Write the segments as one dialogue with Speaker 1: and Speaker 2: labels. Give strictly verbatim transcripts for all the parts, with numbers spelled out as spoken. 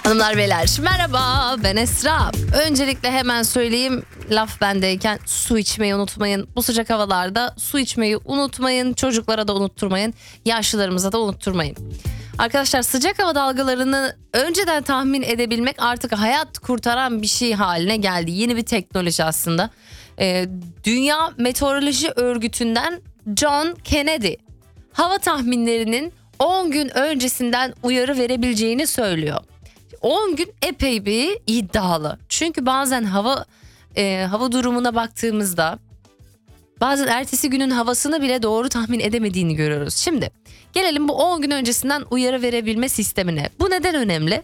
Speaker 1: Hanımlar beyler merhaba, ben Esra. Öncelikle hemen söyleyeyim, laf bendeyken su içmeyi unutmayın. Bu sıcak havalarda su içmeyi unutmayın. Çocuklara da unutturmayın. Yaşlılarımıza da unutturmayın. Arkadaşlar, sıcak hava dalgalarını önceden tahmin edebilmek artık hayat kurtaran bir şey haline geldi. Yeni bir teknoloji aslında. Ee, Dünya Meteoroloji Örgütü'nden John Kennedy hava tahminlerinin on gün öncesinden uyarı verebileceğini söylüyor. on gün epey bir iddialı. Çünkü bazen hava e, hava durumuna baktığımızda bazen ertesi günün havasını bile doğru tahmin edemediğini görüyoruz. Şimdi gelelim bu on gün öncesinden uyarı verebilme sistemine. Bu neden önemli?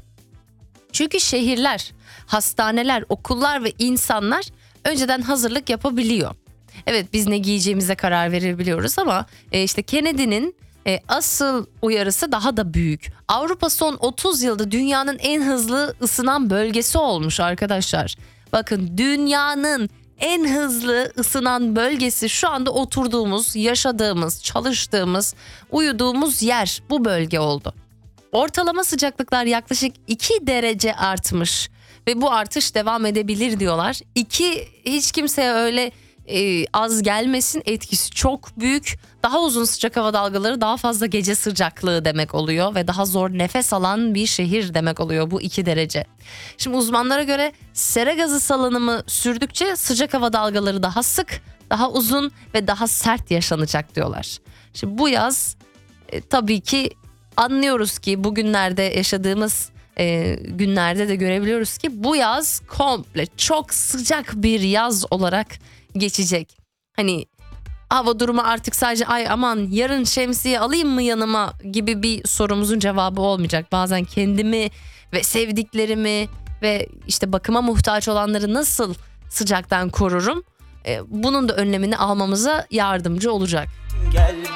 Speaker 1: Çünkü şehirler, hastaneler, okullar ve insanlar önceden hazırlık yapabiliyor. Evet, biz ne giyeceğimize karar verebiliyoruz ama e, işte Kennedy'nin E, asıl uyarısı daha da büyük. Avrupa son otuz yılda dünyanın en hızlı ısınan bölgesi olmuş arkadaşlar. Bakın, dünyanın en hızlı ısınan bölgesi şu anda oturduğumuz, yaşadığımız, çalıştığımız, uyuduğumuz yer bu bölge oldu. Ortalama sıcaklıklar yaklaşık iki derece artmış ve bu artış devam edebilir diyorlar. iki hiç kimseye öyle e, az gelmesin, etkisi çok büyük. Daha uzun sıcak hava dalgaları daha fazla gece sıcaklığı demek oluyor ve daha zor nefes alan bir şehir demek oluyor bu iki derece. Şimdi uzmanlara göre sera gazı salınımı sürdükçe sıcak hava dalgaları daha sık, daha uzun ve daha sert yaşanacak diyorlar. Şimdi bu yaz e, tabii ki anlıyoruz ki bugünlerde yaşadığımız e, günlerde de görebiliyoruz ki bu yaz komple çok sıcak bir yaz olarak geçecek. Hani hava durumu artık sadece ay aman yarın şemsiye alayım mı yanıma gibi bir sorumuzun cevabı olmayacak. Bazen kendimi ve sevdiklerimi ve işte bakıma muhtaç olanları nasıl sıcaktan korurum? E, bunun da önlemini almamıza yardımcı olacak.